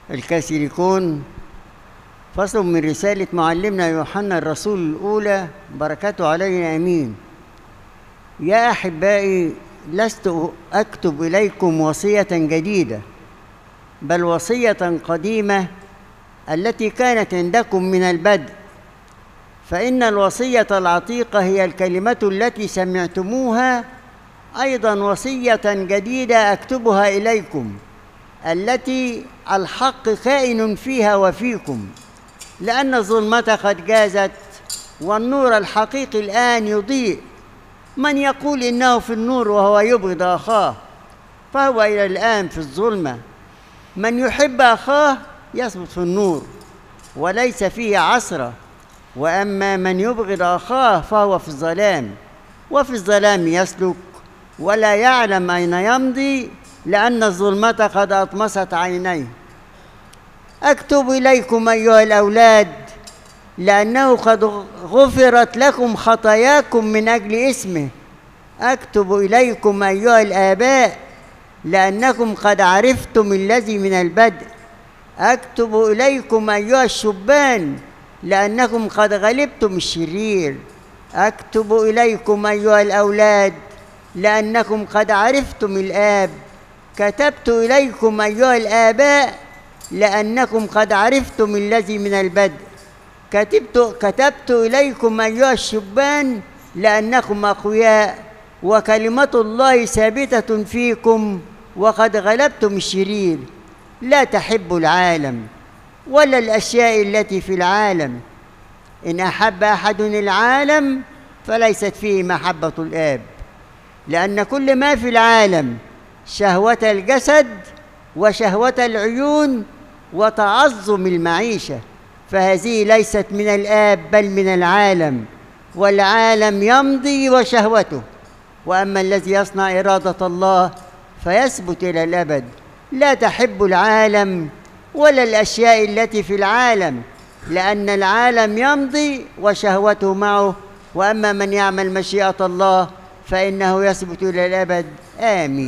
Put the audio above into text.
الكاثوليكون، فصل من رسالة معلمنا يوحنا الرسول الأولى بركاته علينا آمين. يا أحبائي، لست أكتب إليكم وصية جديدة، بل وصية قديمة التي كانت عندكم من البدء. فإن الوصية العتيقة هي الكلمة التي سمعتموها، أيضا وصية جديدة أكتبها إليكم، التي الحق كائن فيها وفيكم، لأن الظلمة قد جازت والنور الحقيقي الآن يضيء. من يقول إنه في النور وهو يبغض أخاه فهو إلى الآن في الظلمة. من يحب أخاه يثبت في النور وليس فيه عثرة، وأما من يبغض أخاه فهو في الظلام، وفي الظلام يسلك ولا يعلم أين يمضي، لأن الظلمة قد أطمست عينيه. أكتب إليكم أيها الأولاد، لأنه قد غفرت لكم خطاياكم من أجل اسمه. أكتب إليكم أيها الآباء، لأنكم قد عرفتم الذي من البدء. أكتب إليكم أيها الشبان، لأنكم قد غلبتم الشرير. أكتب إليكم أيها الأولاد، لأنكم قد عرفتم الآب. كتبت إليكم أيها الآباء، لأنكم قد عرفتم الذي من البدء. كتبت إليكم أيها الشبان، لأنكم أقوياء، وكلمة الله ثابتة فيكم، وقد غلبتم الشرير. لا تحبوا العالم ولا الأشياء التي في العالم. إن أحب أحد العالم فليست فيه محبة الآب. لأن كل ما في العالم، شهوة الجسد وشهوة العيون وتعظم المعيشة، فهذه ليست من الآب بل من العالم، والعالم يمضي وشهوته، وأما الذي يصنع إرادة الله فيثبت إلى الأبد. لا تحب العالم ولا الأشياء التي في العالم، لأن العالم يمضي وشهوته معه، وأما من يعمل مشيئة الله فإنه يثبت إلى الأبد. آمين.